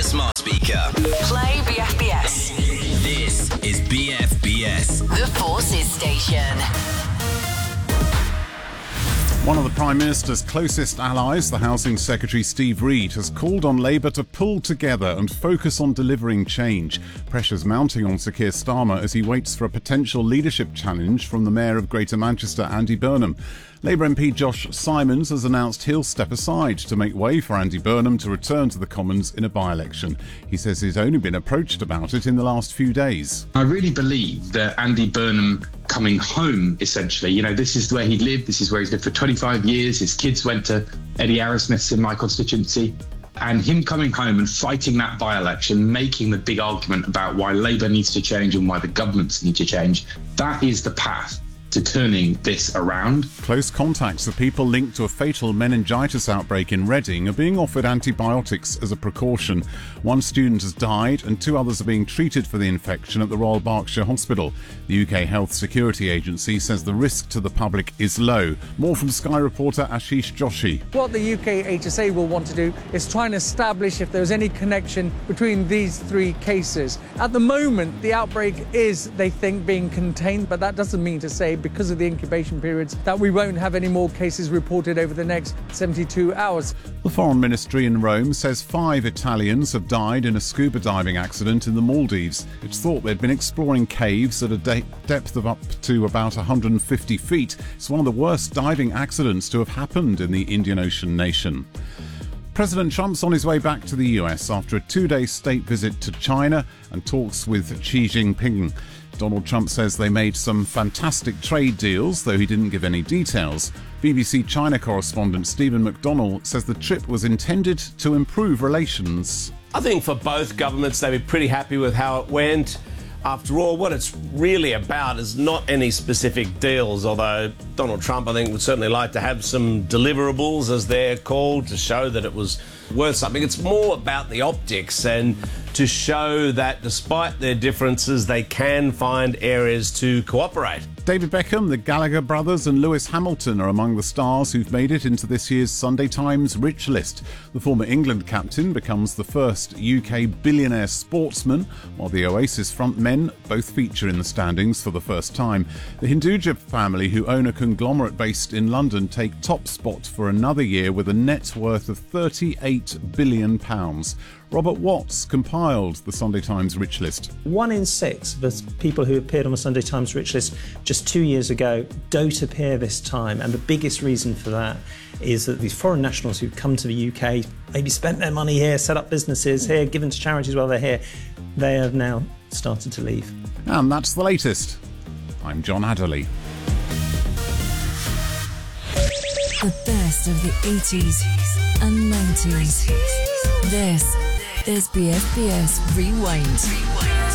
smart speaker. Play BFBS. This is BFBS. The Forces Station. One of the Prime Minister's closest allies, the Housing Secretary Steve Reed, has called on Labour to pull together and focus on delivering change. Pressure's mounting on Sir Keir Starmer as he waits for a potential leadership challenge from the Mayor of Greater Manchester, Andy Burnham. Labour MP Josh Simons has announced he'll step aside to make way for Andy Burnham to return to the Commons in a by-election. He says he's only been approached about it in the last few days. I really believe that Andy Burnham coming home, essentially, this is where he lived, this is where he's lived for 25 years, his kids went to Eddie Arrowsmith's in my constituency, and him coming home and fighting that by-election, making the big argument about why Labour needs to change and why the governments need to change, that is the path to turning this around. Close contacts of people linked to a fatal meningitis outbreak in Reading are being offered antibiotics as a precaution. One student has died and 2 others are being treated for the infection at the Royal Berkshire Hospital. The UK Health Security Agency says the risk to the public is low. More from Sky reporter Ashish Joshi. What the UK HSA will want to do is try and establish if there's any connection between these 3 cases. At the moment, the outbreak is, they think, being contained, but that doesn't mean to say, because of the incubation periods, that we won't have any more cases reported over the next 72 hours. The Foreign Ministry in Rome says 5 Italians have died in a scuba diving accident in the Maldives. It's thought they'd been exploring caves at a depth of up to about 150 feet. It's one of the worst diving accidents to have happened in the Indian Ocean nation. President Trump's on his way back to the US after a 2-day state visit to China and talks with Xi Jinping. Donald Trump says they made some fantastic trade deals, though he didn't give any details. BBC China correspondent Stephen McDonnell says the trip was intended to improve relations. I think for both governments, they were pretty happy with how it went. After all, what it's really about is not any specific deals, although Donald Trump, I think, would certainly like to have some deliverables, as they're called, to show that it was worth something. It's more about the optics and to show that despite their differences, they can find areas to cooperate. David Beckham, the Gallagher brothers and Lewis Hamilton are among the stars who've made it into this year's Sunday Times Rich List. The former England captain becomes the first UK billionaire sportsman, while the Oasis frontmen both feature in the standings for the first time. The Hinduja family, who own a conglomerate based in London, take top spot for another year with a net worth of £38 billion. Robert Watts compiled the Sunday Times Rich List. 1 in 6 of the people who appeared on the Sunday Times Rich List just 2 years ago don't appear this time, and the biggest reason for that is that these foreign nationals who've come to the UK, maybe spent their money here, set up businesses here, given to charities while they're here, they have now started to leave. And that's the latest. I'm John Adderley. The best of the 80s and 90s. This is BFBS Rewind.